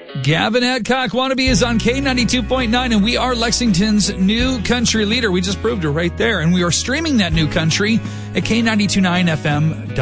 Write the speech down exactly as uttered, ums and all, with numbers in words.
Gavin Adcock Wannabe is on K ninety-two point nine, and we are Lexington's new country leader. We just proved it right there, and we are streaming that new country at K ninety-two point nine F M.